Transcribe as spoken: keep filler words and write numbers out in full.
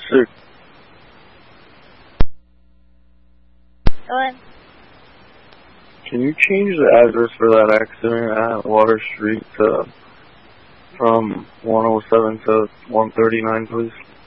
Sick. Go ahead. Can you change the address for that accident at Water Street to, from one oh seven to one thirty-nine, please?